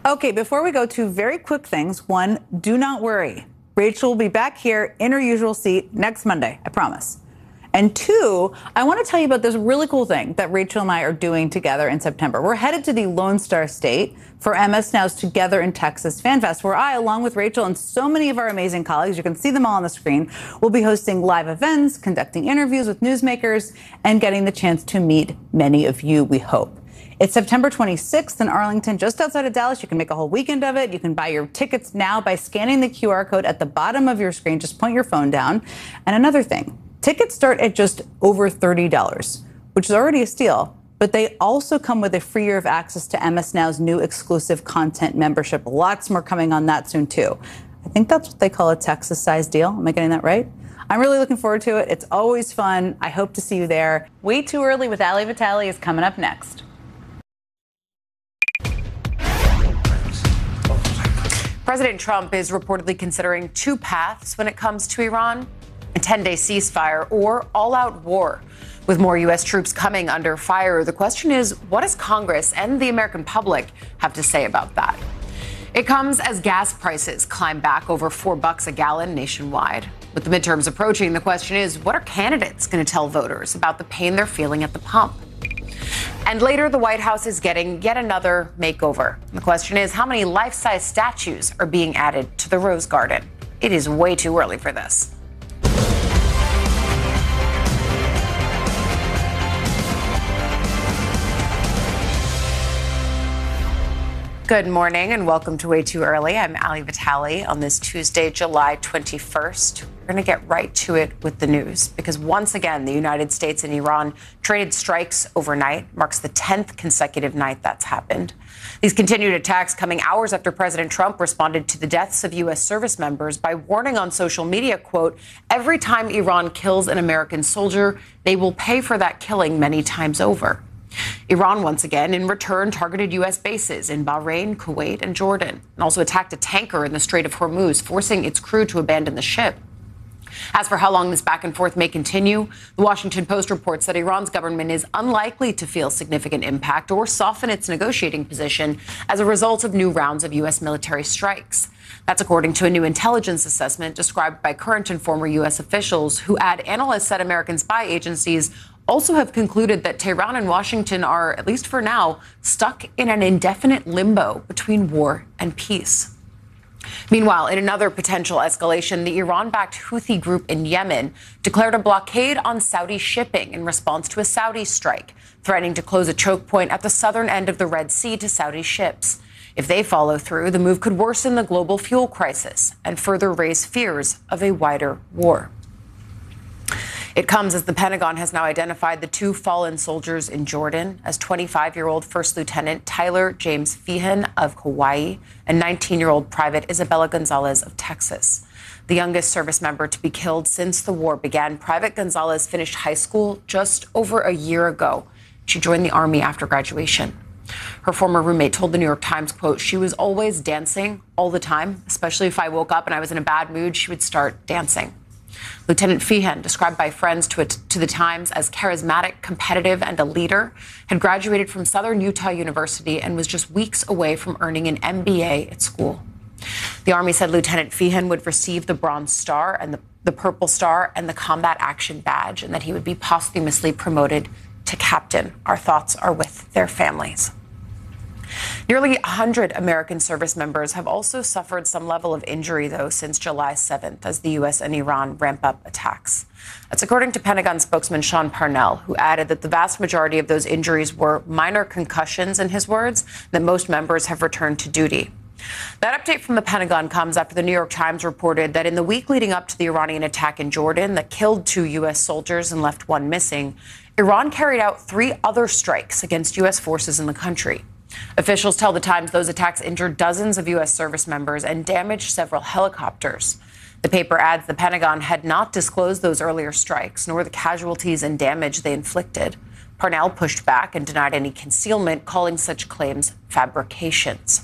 Okay, before we go, two very quick things. One, do not worry. Rachel will be back here in her usual seat next Monday, I promise. And two, I want to tell you about this really cool thing that Rachel and I are doing together in September. We're headed to the Lone Star State for MS Now's Together in Texas Fan Fest, where I, along with Rachel and so many of our amazing colleagues, you can see them all on the screen, will be hosting live events, conducting interviews with newsmakers, and getting the chance to meet many of you, we hope. It's September 26th in Arlington, just outside of Dallas. You can make a whole weekend of it. You can buy your tickets now by scanning the QR code at the bottom of your screen. Just point your phone down. And another thing, tickets start at just over $30, which is already a steal. But they also come with a free year of access to MS Now's new exclusive content membership. Lots more coming on that soon, too. I think that's what they call a Texas-sized deal. Am I getting that right? I'm really looking forward to it. It's always fun. I hope to see you there. Way Too Early with Ali Vitale is coming up next. President Trump is reportedly considering two paths when it comes to Iran: a 10-day ceasefire or all-out war. With more U.S. troops coming under fire, the question is, what does Congress and the American public have to say about that? It comes as gas prices climb back over $4 a gallon nationwide. With the midterms approaching, the question is, what are candidates going to tell voters about the pain they're feeling at the pump? And later, the White House is getting yet another makeover. The question is, how many life-size statues are being added to the Rose Garden? It is way too early for this. Good morning and welcome to Way Too Early. I'm Ali Vitale on this Tuesday, July 21st. We're going to get right to it with the news because once again, the United States and Iran traded strikes overnight. Marks the 10th consecutive night that's happened. These continued attacks coming hours after President Trump responded to the deaths of U.S. service members by warning on social media, quote, every time Iran kills an American soldier, they will pay for that killing many times over. Iran once again, in return, targeted U.S. bases in Bahrain, Kuwait, and Jordan, and also attacked a tanker in the Strait of Hormuz, forcing its crew to abandon the ship. As for how long this back and forth may continue, the Washington Post reports that Iran's government is unlikely to feel significant impact or soften its negotiating position as a result of new rounds of U.S. military strikes. That's according to a new intelligence assessment described by current and former U.S. officials who add analysts at American spy agencies also have concluded that Tehran and Washington are, at least for now, stuck in an indefinite limbo between war and peace. Meanwhile, in another potential escalation, the Iran-backed Houthi group in Yemen declared a blockade on Saudi shipping in response to a Saudi strike, threatening to close a choke point at the southern end of the Red Sea to Saudi ships. If they follow through, the move could worsen the global fuel crisis and further raise fears of a wider war. It comes as the Pentagon has now identified the two fallen soldiers in Jordan as 25-year-old First Lieutenant Tyler James Feehan of Hawaii and 19-year-old Private Isabella Gonzalez of Texas. The youngest service member to be killed since the war began, Private Gonzalez finished high school just over a year ago. She joined the Army after graduation. Her former roommate told the New York Times, quote, she was always dancing all the time, especially if I woke up and I was in a bad mood, she would start dancing. Lieutenant Feehan, described by friends to the Times as charismatic, competitive, and a leader, had graduated from Southern Utah University and was just weeks away from earning an MBA at school. The Army said Lieutenant Feehan would receive the Bronze Star and the Purple Star and the Combat Action Badge, and that he would be posthumously promoted to captain. Our thoughts are with their families. Nearly 100 American service members have also suffered some level of injury, though, since July 7th, as the U.S. and Iran ramp up attacks. That's according to Pentagon spokesman Sean Parnell, who added that the vast majority of those injuries were minor concussions, in his words, that most members have returned to duty. That update from the Pentagon comes after the New York Times reported that in the week leading up to the Iranian attack in Jordan that killed 2 U.S. soldiers and left 1 missing, Iran carried out 3 other strikes against U.S. forces in the country. Officials tell the Times those attacks injured dozens of U.S. service members and damaged several helicopters. The paper adds the Pentagon had not disclosed those earlier strikes, nor the casualties and damage they inflicted. Parnell pushed back and denied any concealment, calling such claims fabrications.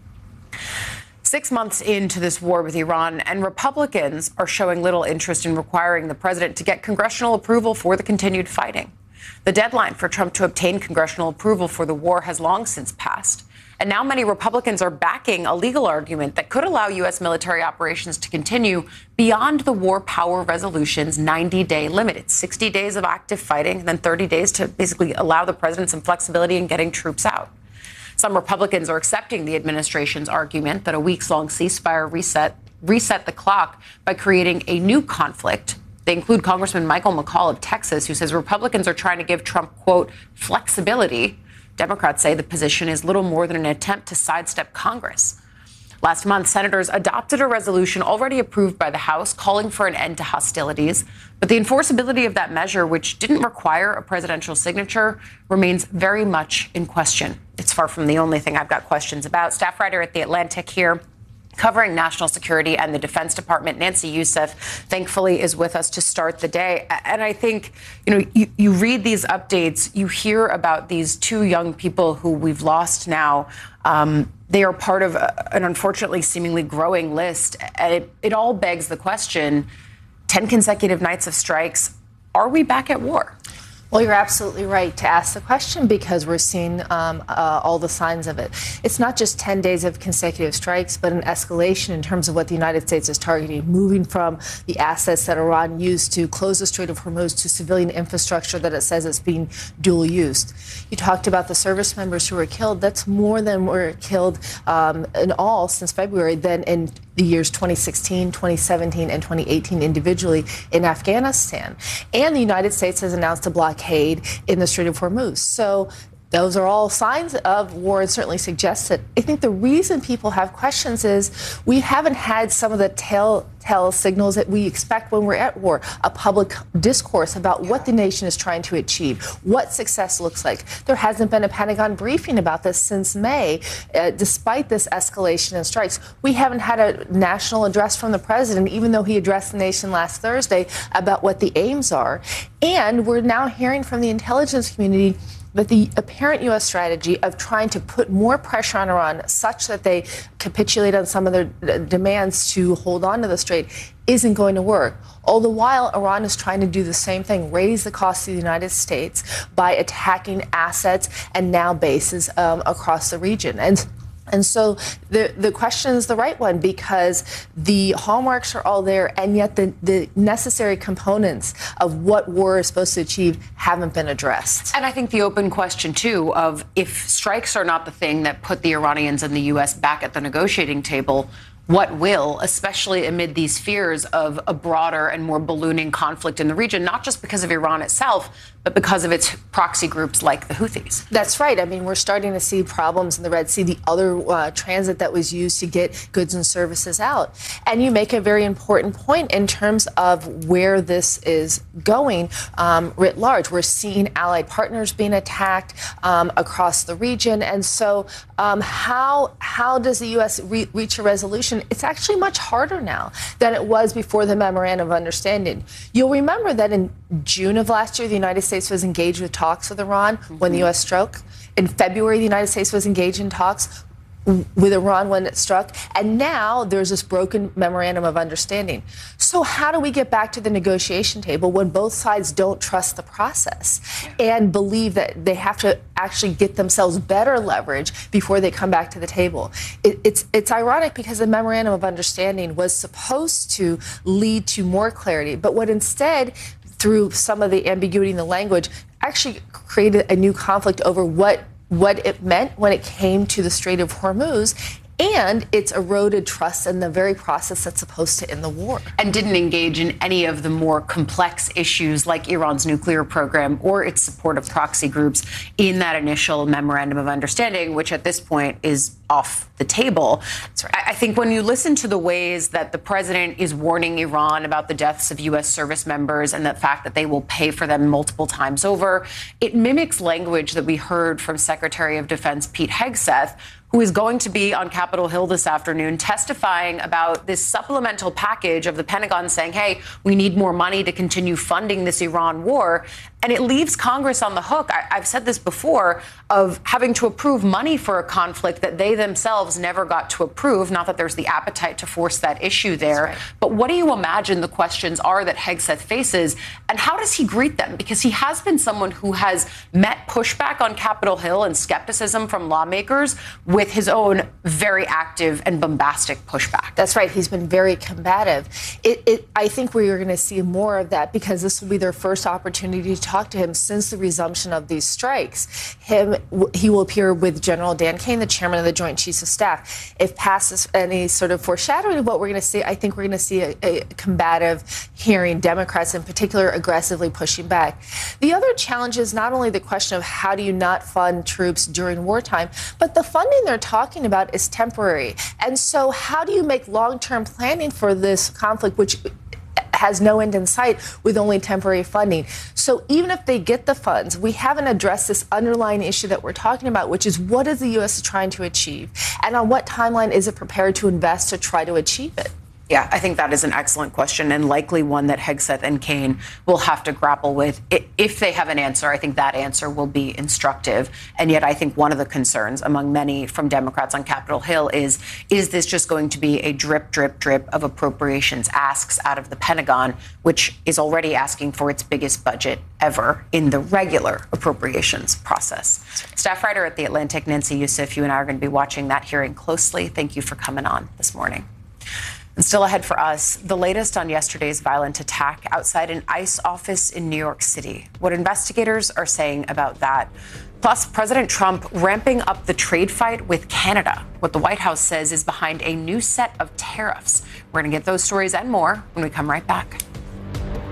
6 months into this war with Iran, and Republicans are showing little interest in requiring the president to get congressional approval for the continued fighting. The deadline for Trump to obtain congressional approval for the war has long since passed. And now many Republicans are backing a legal argument that could allow U.S. military operations to continue beyond the War Power Resolution's 90-day limit. It's 60 days of active fighting and then 30 days to basically allow the president some flexibility in getting troops out. Some Republicans are accepting the administration's argument that a weeks-long ceasefire reset the clock by creating a new conflict. They include Congressman Michael McCaul of Texas, who says Republicans are trying to give Trump, quote, flexibility. Democrats say the position is little more than an attempt to sidestep Congress. Last month, senators adopted a resolution already approved by the House calling for an end to hostilities. But the enforceability of that measure, which didn't require a presidential signature, remains very much in question. It's far from the only thing I've got questions about. Staff writer at The Atlantic here, covering national security and the Defense Department, Nancy Youssef, thankfully is with us to start the day. And I think, you read these updates, you hear about these two young people who we've lost now. They are part of an unfortunately seemingly growing list. And it all begs the question, 10 consecutive nights of strikes, are we back at war? Well, you're absolutely right to ask the question because we're seeing all the signs of it. It's not just 10 days of consecutive strikes, but an escalation in terms of what the United States is targeting, moving from the assets that Iran used to close the Strait of Hormuz to civilian infrastructure that it says it's being dual used. You talked about the service members who were killed. That's more than were killed in all since February than in the years 2016, 2017, and 2018 individually in Afghanistan. And the United States has announced a blockade in the Strait of Hormuz. So those are all signs of war and certainly suggest it. I think the reason people have questions is we haven't had some of the telltale signals that we expect when we're at war, a public discourse about what the nation is trying to achieve, what success looks like. There hasn't been a Pentagon briefing about this since May. Despite this escalation in strikes, we haven't had a national address from the president, even though he addressed the nation last Thursday about what the aims are. And we're now hearing from the intelligence community that the apparent U.S. strategy of trying to put more pressure on Iran such that they capitulate on some of their demands to hold on to the strait isn't going to work. All the while, Iran is trying to do the same thing, raise the cost of the United States by attacking assets and now bases across the region. And so the question is the right one because the hallmarks are all there, and yet the necessary components of what war is supposed to achieve haven't been addressed. And I think the open question, too, of if strikes are not the thing that put the Iranians and the U.S. back at the negotiating table, what will, especially amid these fears of a broader and more ballooning conflict in the region, not just because of Iran itself, but because of its proxy groups like the Houthis. That's right. I mean, we're starting to see problems in the Red Sea, the other transit that was used to get goods and services out. And you make a very important point in terms of where this is going writ large. We're seeing allied partners being attacked across the region. And so how does the U.S. reach a resolution? It's actually much harder now than it was before the Memorandum of Understanding. You'll remember that in June of last year, the United States was engaged with talks with Iran when the U.S. struck. In February, the United States was engaged in talks with Iran when it struck. And now there's this broken Memorandum of Understanding. So how do we get back to the negotiation table when both sides don't trust the process and believe that they have to actually get themselves better leverage before they come back to the table? It's ironic because the Memorandum of Understanding was supposed to lead to more clarity, but what instead, through some of the ambiguity in the language, actually created a new conflict over what it meant when it came to the Strait of Hormuz, and it's eroded trust in the very process that's supposed to end the war. And didn't engage in any of the more complex issues like Iran's nuclear program or its support of proxy groups in that initial Memorandum of Understanding, which at this point is off the table. That's right. I think when you listen to the ways that the president is warning Iran about the deaths of U.S. service members and the fact that they will pay for them multiple times over, it mimics language that we heard from Secretary of Defense Pete Hegseth, who is going to be on Capitol Hill this afternoon testifying about this supplemental package of the Pentagon saying, hey, we need more money to continue funding this Iran war. And it leaves Congress on the hook. I've said this before, of having to approve money for a conflict that they themselves never got to approve. Not that there's the appetite to force that issue there. Right. But what do you imagine the questions are that Hegseth faces? And how does he greet them? Because he has been someone who has met pushback on Capitol Hill and skepticism from lawmakers with his own very active and bombastic pushback. That's right. He's been very combative. I think we're going to see more of that because this will be their first opportunity to talk to him since the resumption of these strikes. He will appear with General Dan Kane, the chairman of the Joint Chiefs of Staff. If past any sort of foreshadowing of what we're going to see, I think we're going to see a combative hearing, Democrats in particular aggressively pushing back. The other challenge is not only the question of how do you not fund troops during wartime, but the funding they're talking about is temporary. And so how do you make long-term planning for this conflict, which has no end in sight with only temporary funding? So even if they get the funds, we haven't addressed this underlying issue that we're talking about, which is what is the U.S. trying to achieve? And on what timeline is it prepared to invest to try to achieve it? Yeah, I think that is an excellent question and likely one that Hegseth and Kane will have to grapple with. If they have an answer, I think that answer will be instructive. And yet I think one of the concerns among many from Democrats on Capitol Hill is this just going to be a drip, drip, drip of appropriations asks out of the Pentagon, which is already asking for its biggest budget ever in the regular appropriations process. Staff writer at The Atlantic, Nancy Youssef, you and I are going to be watching that hearing closely. Thank you for coming on this morning. And still ahead for us, the latest on yesterday's violent attack outside an ICE office in New York City. What investigators are saying about that. Plus, President Trump ramping up the trade fight with Canada. What the White House says is behind a new set of tariffs. We're going to get those stories and more when we come right back.